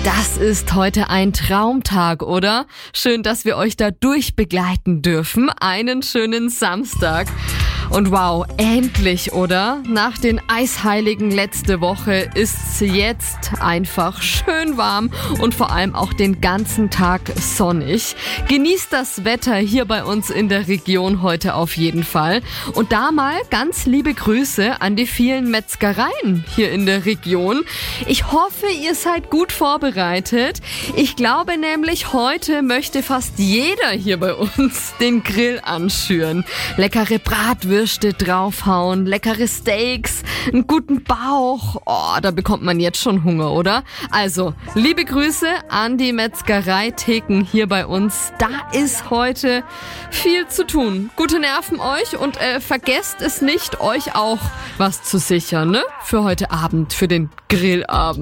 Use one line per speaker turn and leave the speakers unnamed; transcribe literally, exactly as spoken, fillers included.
Das ist heute ein Traumtag, oder? Schön, dass wir euch da durchbegleiten dürfen. Einen schönen Samstag. Und wow, endlich, oder? Nach den Eisheiligen letzte Woche ist's jetzt einfach schön warm und vor allem auch den ganzen Tag sonnig. Genießt das Wetter hier bei uns in der Region heute auf jeden Fall. Und da mal ganz liebe Grüße an die vielen Metzgereien hier in der Region. Ich hoffe, ihr seid gut vorbereitet. Ich glaube nämlich, heute möchte fast jeder hier bei uns den Grill anschüren. Leckere Bratwürste draufhauen, leckere Steaks, einen guten Bauch. Oh, da bekommt man jetzt schon Hunger, oder? Also, liebe Grüße an die Metzgerei-Theken hier bei uns. Da ist heute viel zu tun. Gute Nerven euch und äh, vergesst es nicht, euch auch was zu sichern, ne? Für heute Abend, für den Grillabend.